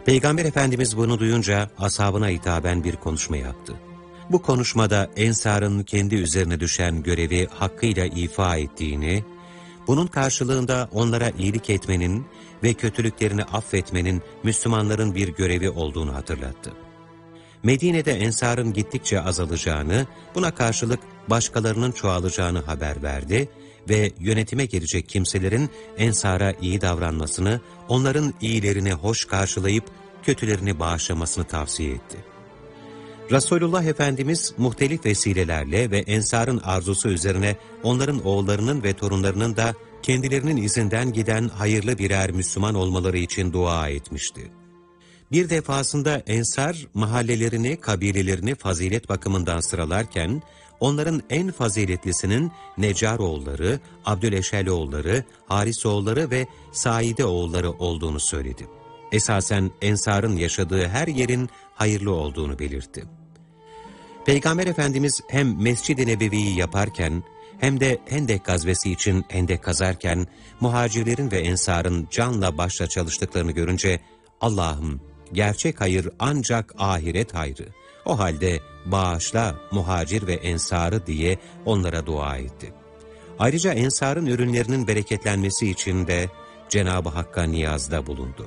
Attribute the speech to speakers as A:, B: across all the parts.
A: Peygamber Efendimiz bunu duyunca ashabına hitaben bir konuşma yaptı. Bu konuşmada Ensar'ın kendi üzerine düşen görevi hakkıyla ifa ettiğini, bunun karşılığında onlara iyilik etmenin ve kötülüklerini affetmenin Müslümanların bir görevi olduğunu hatırlattı. Medine'de Ensar'ın gittikçe azalacağını, buna karşılık başkalarının çoğalacağını haber verdi ve yönetime gelecek kimselerin Ensar'a iyi davranmasını, onların iyilerini hoş karşılayıp kötülerini bağışlamasını tavsiye etti. Resulullah Efendimiz muhtelif vesilelerle ve Ensar'ın arzusu üzerine onların oğullarının ve torunlarının da kendilerinin izinden giden hayırlı birer Müslüman olmaları için dua etmişti. Bir defasında Ensar mahallelerini, kabilelerini fazilet bakımından sıralarken, onların en faziletlisinin Necaroğulları, Abdüleşeloğulları, Harisoğulları ve Saideoğulları olduğunu söyledi. Esasen Ensar'ın yaşadığı her yerin hayırlı olduğunu belirtti. Peygamber Efendimiz hem Mescid-i Nebevi'yi yaparken hem de Hendek gazvesi için hendek kazarken muhacirlerin ve Ensar'ın canla başla çalıştıklarını görünce Allah'ım gerçek hayır ancak ahiret hayrı. O halde bağışla muhacir ve Ensar'ı diye onlara dua etti. Ayrıca Ensar'ın ürünlerinin bereketlenmesi için de Cenab-ı Hakk'a niyazda bulundu.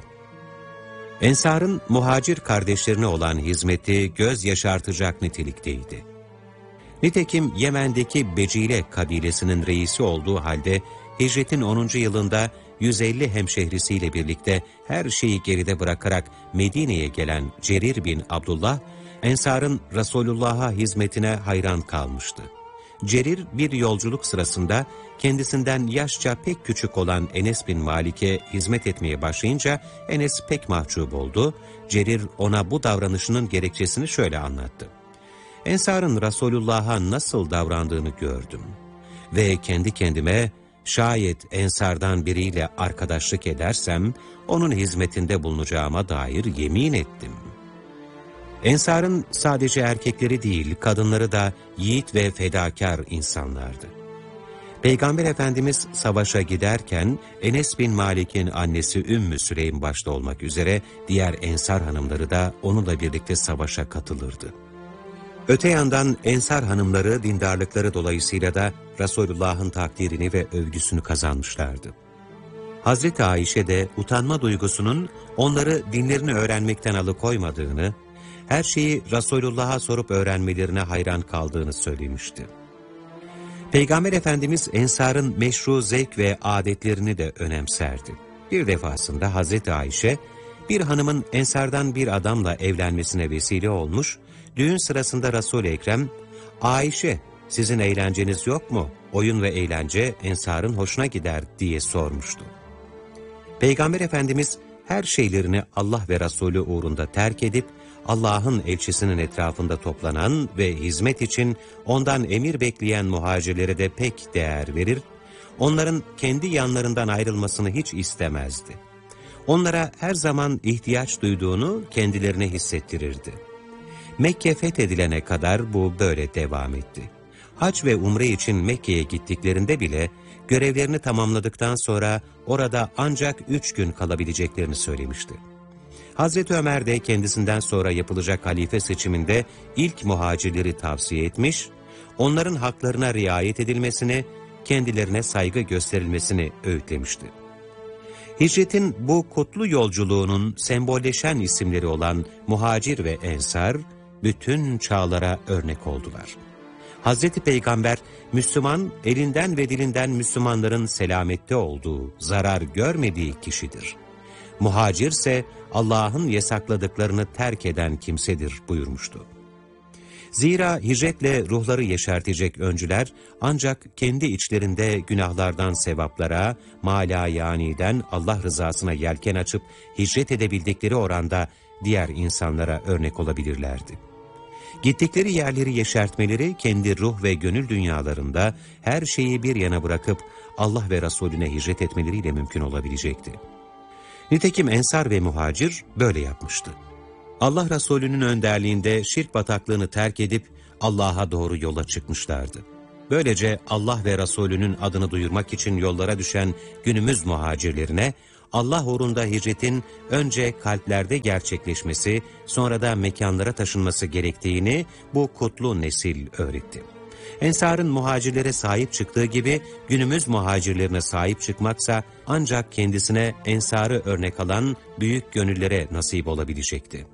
A: Ensar'ın muhacir kardeşlerine olan hizmeti göz yaşartacak nitelikteydi. Nitekim Yemen'deki Becile kabilesinin reisi olduğu halde hicretin 10. yılında 150 hemşehrisiyle birlikte her şeyi geride bırakarak Medine'ye gelen Cerir bin Abdullah, Ensar'ın Resulullah'a hizmetine hayran kalmıştı. Cerir bir yolculuk sırasında kendisinden yaşça pek küçük olan Enes bin Malik'e hizmet etmeye başlayınca Enes pek mahcup oldu. Cerir ona bu davranışının gerekçesini şöyle anlattı. Ensar'ın Resulullah'a nasıl davrandığını gördüm ve kendi kendime şayet Ensar'dan biriyle arkadaşlık edersem onun hizmetinde bulunacağıma dair yemin ettim. Ensar'ın sadece erkekleri değil, kadınları da yiğit ve fedakar insanlardı. Peygamber Efendimiz savaşa giderken Enes bin Malik'in annesi Ümmü Süleym başta olmak üzere diğer Ensar hanımları da onunla birlikte savaşa katılırdı. Öte yandan Ensar hanımları dindarlıkları dolayısıyla da Resulullah'ın takdirini ve övgüsünü kazanmışlardı. Hazreti Ayşe de utanma duygusunun onları dinlerini öğrenmekten alıkoymadığını, her şeyi Resulullah'a sorup öğrenmelerine hayran kaldığını söylemişti. Peygamber Efendimiz Ensar'ın meşru zevk ve adetlerini de önemserdi. Bir defasında Hazreti Ayşe, bir hanımın Ensar'dan bir adamla evlenmesine vesile olmuş, düğün sırasında Resul-i Ekrem, "Ayşe, sizin eğlenceniz yok mu? Oyun ve eğlence Ensar'ın hoşuna gider." diye sormuştu. Peygamber Efendimiz her şeylerini Allah ve Resulü uğrunda terk edip, Allah'ın elçisinin etrafında toplanan ve hizmet için ondan emir bekleyen muhacirlere de pek değer verir, onların kendi yanlarından ayrılmasını hiç istemezdi. Onlara her zaman ihtiyaç duyduğunu kendilerine hissettirirdi. Mekke fethedilene kadar bu böyle devam etti. Hac ve umre için Mekke'ye gittiklerinde bile görevlerini tamamladıktan sonra orada ancak 3 gün kalabileceklerini söylemişti. Hazreti Ömer de kendisinden sonra yapılacak halife seçiminde ilk muhacirleri tavsiye etmiş, onların haklarına riayet edilmesini, kendilerine saygı gösterilmesini öğütlemişti. Hicretin bu kutlu yolculuğunun sembolleşen isimleri olan muhacir ve ensar, bütün çağlara örnek oldular. Hazreti Peygamber, Müslüman, elinden ve dilinden Müslümanların selamette olduğu, zarar görmediği kişidir. Muhacir ise Allah'ın yasakladıklarını terk eden kimsedir buyurmuştu. Zira hicretle ruhları yeşertecek öncüler ancak kendi içlerinde günahlardan sevaplara, mâlâ-yâniden Allah rızasına yelken açıp hicret edebildikleri oranda diğer insanlara örnek olabilirlerdi. Gittikleri yerleri yeşertmeleri kendi ruh ve gönül dünyalarında her şeyi bir yana bırakıp Allah ve Resulüne hicret etmeleriyle mümkün olabilecekti. Nitekim Ensar ve Muhacir böyle yapmıştı. Allah Resulü'nün önderliğinde şirk bataklığını terk edip Allah'a doğru yola çıkmışlardı. Böylece Allah ve Resulü'nün adını duyurmak için yollara düşen günümüz muhacirlerine Allah uğrunda hicretin önce kalplerde gerçekleşmesi, sonra da mekanlara taşınması gerektiğini bu kutlu nesil öğretti. Ensar'ın muhacirlere sahip çıktığı gibi günümüz muhacirlerine sahip çıkmaksa ancak kendisine Ensar'ı örnek alan büyük gönüllere nasip olabilecekti.